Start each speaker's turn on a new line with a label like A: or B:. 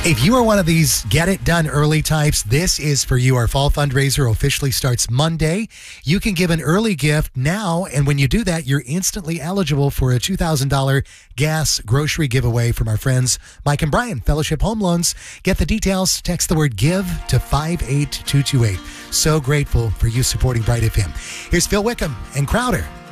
A: If you are one of these get it done early types, this is for you. Our fall fundraiser officially starts Monday. You can give an early gift now, and when you do that, you're instantly eligible for a $2,000 gas grocery giveaway from our friends Mike and Brian, Fellowship Home Loans. Get the details. Text the word GIVE to 58228. So grateful for you supporting Bright FM. Here's Phil Wickham and Crowder.